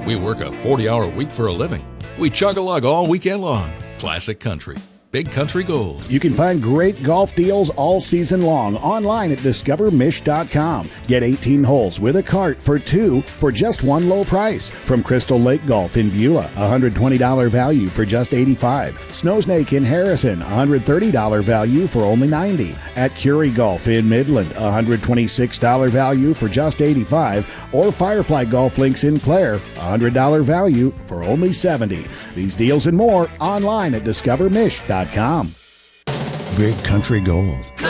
We work a 40-hour week for a living. We chug-a-lug all weekend long. Classic Country. Big Country Gold. You can find great golf deals all season long online at discovermish.com. Get 18 holes with a cart for 2 for just one low price. From Crystal Lake Golf in Beulah, $120 value for just $85. Snowsnake in Harrison, $130 value for only $90. At Curie Golf in Midland, $126 value for just $85. Or Firefly Golf Links in Clare, $100 value for only $70. These deals and more online at discovermish.com. Big Country Gold.